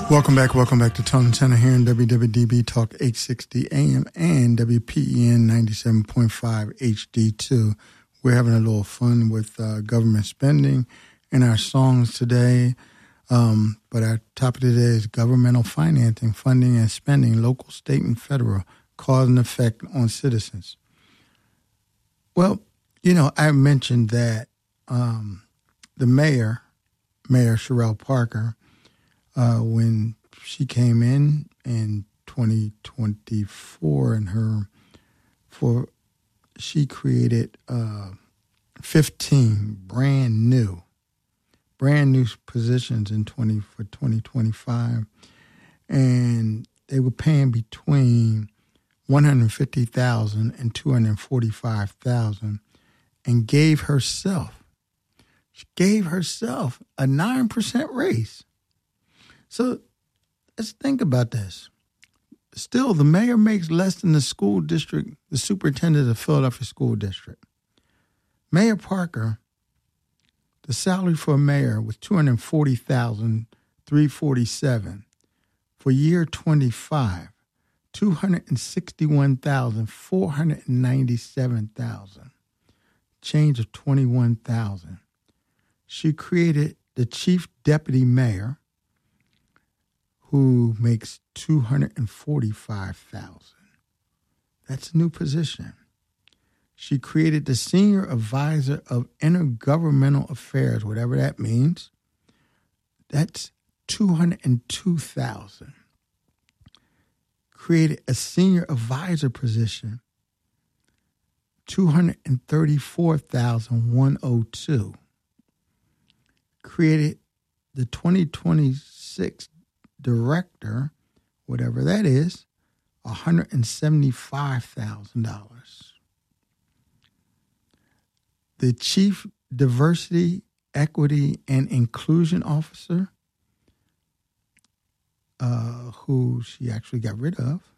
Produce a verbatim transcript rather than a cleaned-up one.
Welcome back, welcome back to Tone Center here in W W D B Talk eight sixty A M and W P E N ninety-seven point five H D two. We're having a little fun with uh, government spending in our songs today. Um, but our topic today is governmental financing, funding and spending, local, state, and federal, cause and effect on citizens. Well, you know, I mentioned that um, the mayor, Mayor Cherelle Parker, Uh, when she came in in twenty twenty-four, and her for she created uh, fifteen brand new, brand new positions in twenty for twenty twenty-five, and they were paying between one hundred fifty thousand dollars and two hundred forty-five thousand dollars, and gave herself, she gave herself a nine percent raise. So let's think about this. Still, the mayor makes less than the school district, the superintendent of the Philadelphia School District. Mayor Parker, the salary for a mayor was two hundred forty thousand three hundred forty-seven dollars. For year twenty-five, two hundred sixty-one thousand four hundred ninety-seven dollars. Change of twenty-one thousand dollars. She created the chief deputy mayor, who makes two hundred forty-five thousand dollars. That's a new position. She created the senior advisor of intergovernmental affairs, whatever that means. That's two hundred two thousand dollars. Created a senior advisor position, two hundred thirty-four thousand one hundred two dollars. Created the twenty twenty-six director, whatever that is, one hundred seventy-five thousand dollars. The chief diversity, equity, and inclusion officer, uh, who she actually got rid of,